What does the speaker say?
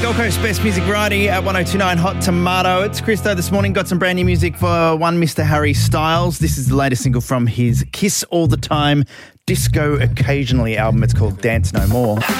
Gold Coast Best Music Variety at 102.9 Hot Tomato. It's Christo this morning. Got some brand new music for one Mr. Harry Styles. This is the latest single from his Kiss All the Time, Disco Occasionally album. It's called Dance No More.